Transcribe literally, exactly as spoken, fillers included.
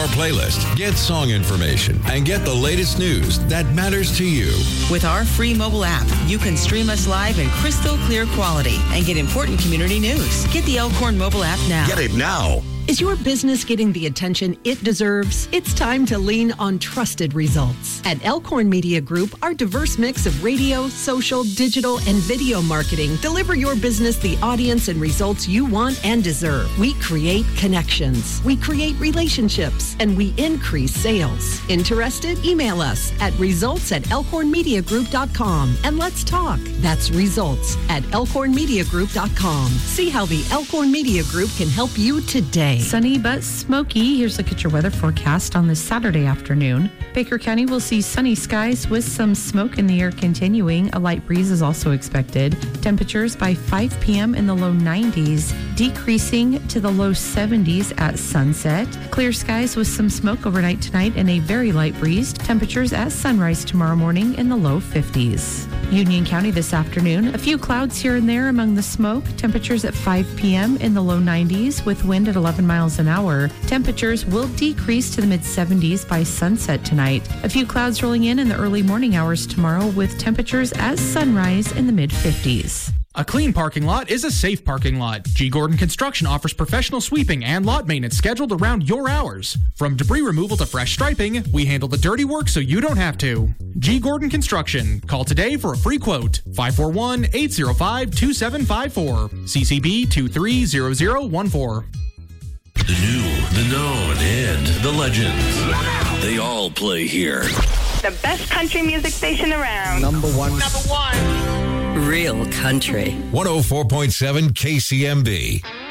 our playlist, get song information, and get the latest news that matters to you. With our free mobile app, you can stream us live in crystal clear quality and get important community news. Get the Elkhorn mobile app now. Get it now. Is your business getting the attention it deserves? It's time to lean on trusted results. At Elkhorn Media Group, our diverse mix of radio, social, digital, and video marketing deliver your business the audience and results you want and deserve. We create connections, we create relationships, and we increase sales. Interested? Email us at results at elkhorn media group dot com and let's talk. That's results at elkhorn media group dot com. See how the Elkhorn Media Group can help you today. Sunny but smoky. Here's a look at your weather forecast on this Saturday afternoon. Baker County will see sunny skies with some smoke in the air continuing. A light breeze is also expected. Temperatures by five p.m. in the low nineties, decreasing to the low seventies at sunset. Clear skies with some smoke overnight tonight and a very light breeze. Temperatures at sunrise tomorrow morning in the low fifties. Union County this afternoon. A few clouds here and there among the smoke. Temperatures at five p.m. in the low nineties with wind at eleven miles an hour. Temperatures will decrease to the mid seventies by sunset tonight. A few clouds rolling in in the early morning hours tomorrow with temperatures at sunrise in the mid fifties. A clean parking lot is a safe parking lot. G. Gordon Construction offers professional sweeping and lot maintenance scheduled around your hours. From debris removal to fresh striping, we handle the dirty work so you don't have to. G. Gordon Construction. Call today for a free quote. five four one, eight zero five, two seven five four. C C B two three zero zero one four. The new, the known, and the legends. They all play here. The best country music station around. Number one. Number one. Real country. one oh four point seven K C M B.